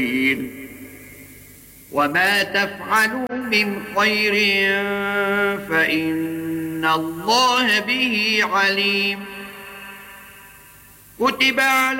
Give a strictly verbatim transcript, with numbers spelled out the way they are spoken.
وما تفعلوا من خير فإن الله به عليم. كتب على